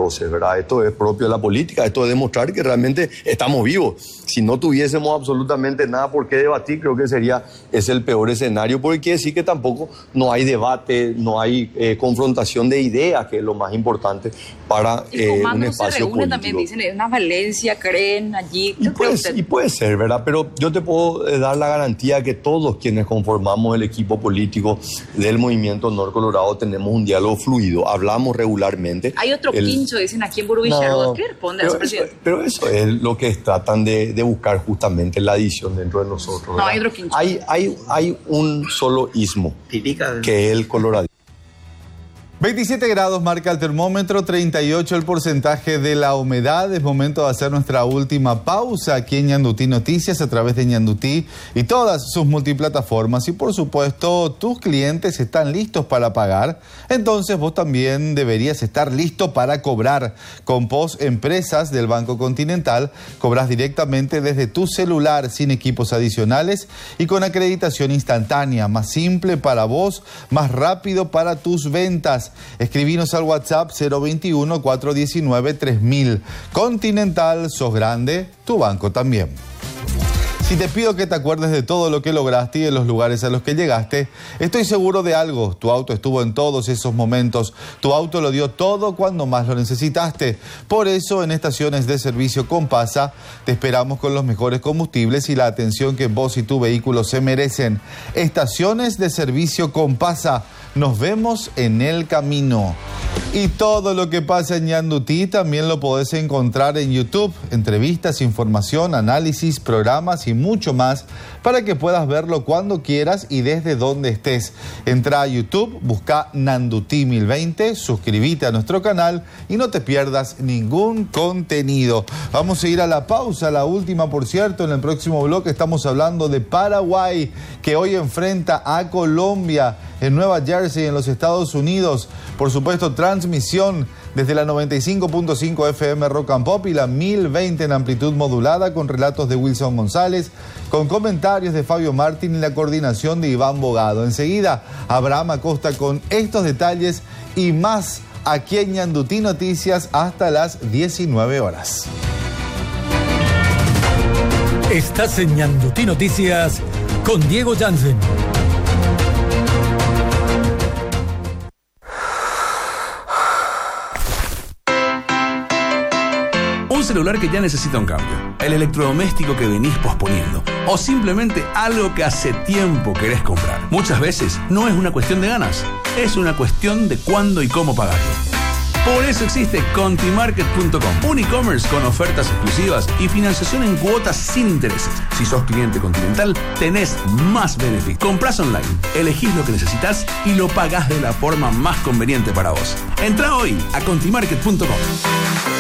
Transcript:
roces, ¿verdad? Esto es propio de la política, esto es demostrar que realmente estamos vivos. Si no tuviésemos absolutamente nada por qué debatir, creo que es el peor escenario, porque quiere decir que tampoco no hay debate, no hay confrontación de ideas, que es lo más importante para un espacio político. También dicen, es una falencia, creen allí. Y puede ser, ¿verdad? Pero yo te puedo dar la garantía que todos quienes conformamos el equipo político del Movimiento Honor Colorado tenemos un diálogo fluido, hablamos regularmente. Hay otro quincho, dicen aquí en Burubichardo. ¿Qué responde a eso, presidente? Pero eso es lo que tratan de buscar justamente la adición dentro de nosotros, ¿verdad? No, hay otro quincho. Hay un solo istmo, que es el Colorado. 27 grados marca el termómetro, 38 el porcentaje de la humedad. Es momento de hacer nuestra última pausa aquí en Ñandutí Noticias a través de Ñandutí y todas sus multiplataformas. Y por supuesto, tus clientes están listos para pagar, entonces vos también deberías estar listo para cobrar. Con POS Empresas del Banco Continental, cobras directamente desde tu celular sin equipos adicionales y con acreditación instantánea, más simple para vos, más rápido para tus ventas. Escribinos al WhatsApp 021-419-3000. Continental, sos grande, tu banco también. Si te pido que te acuerdes de todo lo que lograste y de los lugares a los que llegaste, estoy seguro de algo. Tu auto estuvo en todos esos momentos. Tu auto lo dio todo cuando más lo necesitaste. Por eso, en estaciones de servicio Compasa, te esperamos con los mejores combustibles y la atención que vos y tu vehículo se merecen. Estaciones de servicio Compasa. Nos vemos en el camino. Y todo lo que pasa en Ñandutí también lo podés encontrar en YouTube. Entrevistas, información, análisis, programas y mucho más para que puedas verlo cuando quieras y desde donde estés. Entra a YouTube, busca Ñandutí 1020, suscríbete a nuestro canal y no te pierdas ningún contenido. Vamos a ir a la pausa, la última por cierto. En el próximo bloque estamos hablando de Paraguay, que hoy enfrenta a Colombia en Nueva Jersey, en los Estados Unidos. Por supuesto, transmisión desde la 95.5 FM Rock and Pop y la 1020 en amplitud modulada, con relatos de Wilson González, con comentarios de Fabio Martín y la coordinación de Iván Bogado. Enseguida, Abraham Acosta con estos detalles y más aquí en Ñandutí Noticias hasta las 19 horas. Estás en Ñandutí Noticias con Diego Jansen. Un celular que ya necesita un cambio, el electrodoméstico que venís posponiendo, o simplemente algo que hace tiempo querés comprar. Muchas veces no es una cuestión de ganas, es una cuestión de cuándo y cómo pagarlo. Por eso existe Contimarket.com, un e-commerce con ofertas exclusivas y financiación en cuotas sin intereses. Si sos cliente Continental, tenés más beneficios. Comprás online, elegís lo que necesitas y lo pagás de la forma más conveniente para vos. Entrá hoy a Contimarket.com.